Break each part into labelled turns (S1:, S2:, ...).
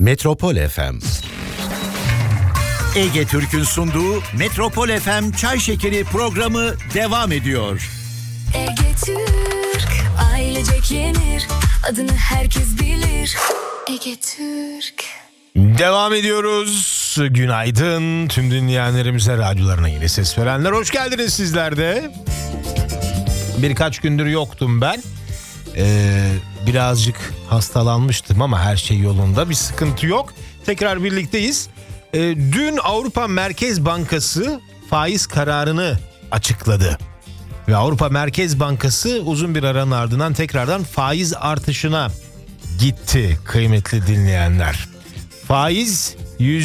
S1: Metropol FM. Ege Türk'ün sunduğu Metropol FM Çay Şekeri programı devam ediyor.
S2: Ege Türk, ailecek yenir, adını herkes bilir. Ege Türk.
S3: Devam ediyoruz. Günaydın tüm dinleyenlerimize, radyolarına yine ses verenler. Hoş geldiniz sizler de. Birkaç gündür yoktum ben. Birazcık hastalanmıştım ama her şey yolunda, bir sıkıntı yok. Tekrar birlikteyiz. Dün Avrupa Merkez Bankası faiz kararını açıkladı. Ve Avrupa Merkez Bankası uzun bir aranın ardından tekrardan faiz artışına gitti kıymetli dinleyenler. Faiz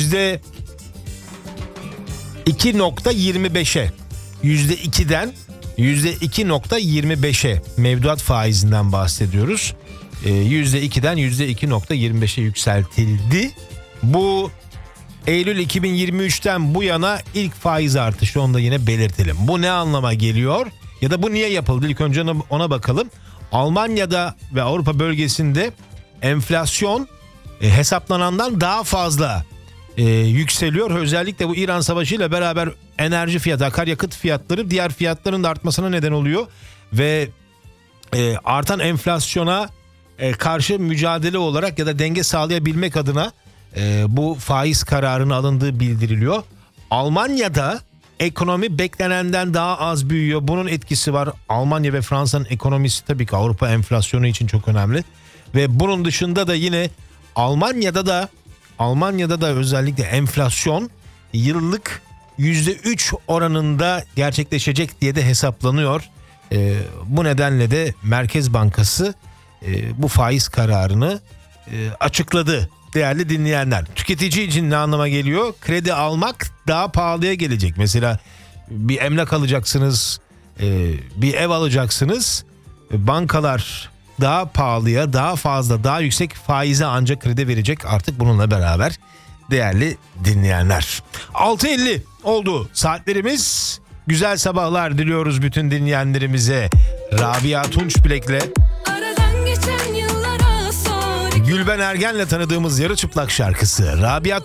S3: %2.25'e, %2'den %2.25'e mevduat faizinden bahsediyoruz. %2'den %2.25'e yükseltildi. Bu Eylül 2023'ten bu yana ilk faiz artışı, onu da yine belirtelim. Bu ne anlama geliyor ya da bu niye yapıldı? İlk önce ona bakalım. Almanya'da ve Avrupa bölgesinde enflasyon hesaplanandan daha fazla yükseliyor. Özellikle bu İran Savaşı ile beraber enerji fiyatı, akaryakıt fiyatları diğer fiyatların da artmasına neden oluyor. Ve artan enflasyona karşı mücadele olarak ya da denge sağlayabilmek adına bu faiz kararının alındığı bildiriliyor. Almanya'da ekonomi beklenenden daha az büyüyor. Bunun etkisi var. Almanya ve Fransa'nın ekonomisi tabii ki Avrupa enflasyonu için çok önemli. Ve bunun dışında da yine Almanya'da da özellikle enflasyon yıllık %3 oranında gerçekleşecek diye de hesaplanıyor. Bu nedenle de Merkez Bankası bu faiz kararını açıkladı. Değerli dinleyenler, tüketici için ne anlama geliyor? Kredi almak daha pahalıya gelecek. Mesela bir emlak alacaksınız, bir ev alacaksınız. Bankalar daha pahalıya, daha fazla, daha yüksek faize ancak kredi verecek artık bununla beraber değerli dinleyenler. 6.50 oldu saatlerimiz. Güzel sabahlar diliyoruz bütün dinleyenlerimize. Rabia Tunçbilek'le Gülben Ergen'le tanıdığımız Yarı Çıplak şarkısı. Rabia